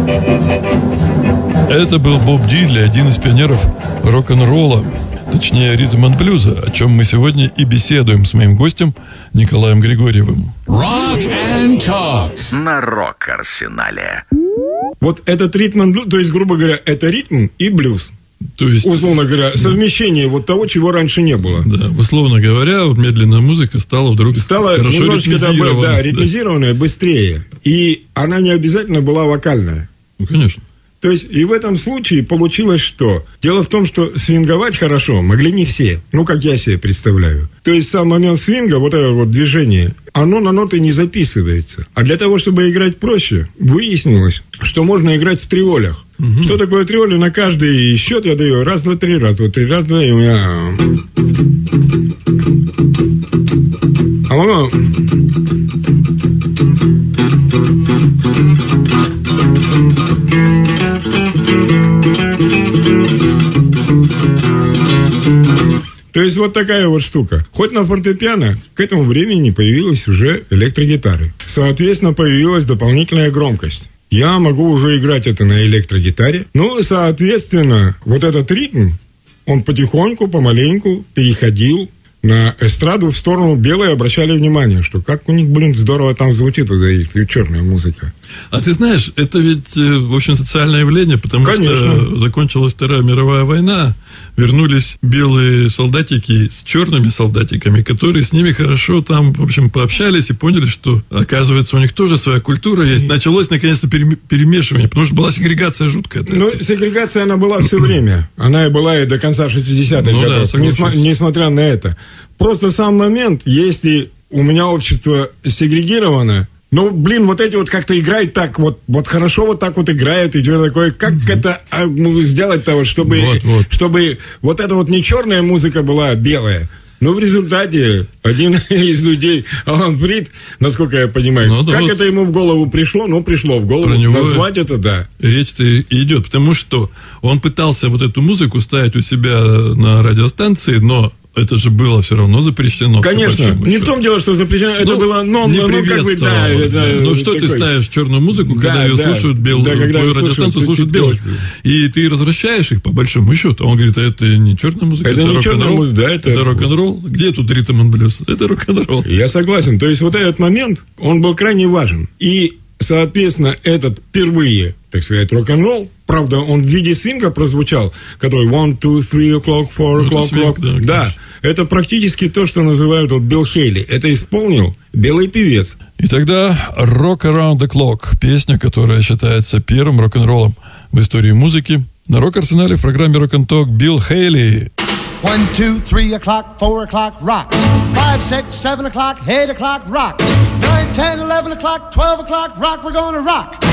Это был Боб Дилли, один из пионеров рок-н-ролла, точнее ритм-н-блюза, о чем мы сегодня и беседуем с моим гостем Николаем Григорьевым. Rock and Talk на Рок-Арсенале. Вот этот ритм-н-блюз, то есть, грубо говоря, это ритм и блюз. То есть, условно говоря, совмещение вот того, чего раньше не было. Да, условно говоря, вот медленная музыка стала вдруг хорошо ритмизированной. Да, ритмизированная, быстрее. И она не обязательно была вокальная. Ну, конечно. То есть, и в этом случае получилось что? Дело в том, что свинговать хорошо могли не все. Ну, как я себе представляю. То есть, сам момент свинга, вот это вот движение, оно на ноты не записывается. А для того, чтобы играть проще, выяснилось, что можно играть в триолях. Угу. Что такое триоли? На каждый счет я даю раз, два, три, раз, два, три, раз, два, и у меня... А оно... То есть вот такая вот штука. Хоть на фортепиано к этому времени появились уже электрогитары. Соответственно, появилась дополнительная громкость. Я могу уже играть это на электрогитаре. Ну, соответственно, вот этот ритм, он потихоньку, помаленьку переходил на эстраду в сторону белой, обращали внимание, что как у них, здорово там звучит вот эта черная музыка. А ты знаешь, это ведь, в общем, социальное явление, потому что закончилась Вторая мировая война, вернулись белые солдатики с черными солдатиками, которые с ними хорошо там, в общем, пообщались и поняли, что, оказывается, у них тоже своя культура есть. Началось, наконец-то, перемешивание, потому что была сегрегация жуткая. Ну, сегрегация, она была все время. Она и была и до конца 60-х годов, несмотря на это. Просто сам момент, если у меня общество сегрегировано, вот эти вот как-то играют так, вот хорошо вот так вот играют, и что такое, как это сделать-то, вот, чтобы вот эта вот не черная музыка была, а белая. Но в результате один из людей, Алан Фрид, насколько я понимаю, это ему в голову пришло, пришло в голову, назвать это, да. Речь-то и идет, потому что он пытался вот эту музыку ставить у себя на радиостанции, но это же было все равно запрещено. Конечно. Не в том дело, что запрещено, это было что ты ставишь черную музыку, когда ее слушают белую, твою радиостанцию слушают белых. И ты развращаешь их, по большому счету. Он говорит, это не черная музыка, это рок-н-ролл. Это рок-н-ролл. Где тут ритм-н-блюз? Это рок-н-ролл. Я согласен. То есть, вот этот момент, он был крайне важен. И, соответственно, этот впервые, так сказать, рок-н-ролл, правда, он в виде свинга прозвучал, который 1, 2, 3 o'clock, 4 o'clock. Свинг, да, это практически то, что называют Билл Хейли. Это исполнил белый певец. И тогда «Rock Around the Clock», песня, которая считается первым рок-н-роллом в истории музыки, на Рок-Арсенале в программе «Rock and Talk» Билл Хейли. 1, 2, 3 o'clock, 4 o'clock, rock. 5, 6, 7 o'clock, 8 o'clock, rock. 9, 10, 11 o'clock, 12 o'clock, rock, we're gonna rock.